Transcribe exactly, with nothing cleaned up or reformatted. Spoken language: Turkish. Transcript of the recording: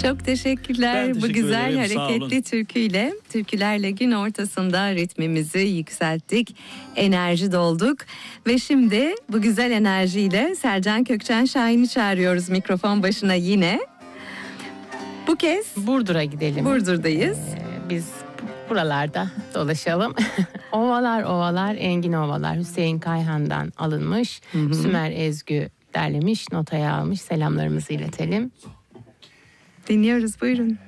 Çok teşekkürler teşekkür bu güzel ederim, sağ hareketli olun. türküyle. Türkülerle gün ortasında ritmimizi yükselttik, enerji dolduk. Ve şimdi bu güzel enerjiyle Sercan Kökçen Şahin'i çağırıyoruz mikrofon başına yine. Bu kez Burdur'a gidelim. Burdur'dayız. Ee, biz buralarda dolaşalım. Ovalar ovalar Engin Ovalar Hüseyin Kayhan'dan alınmış. Hı hı. Sümer Ezgü derlemiş, notaya almış. Selamlarımızı iletelim. Dinliyoruz, buyurun.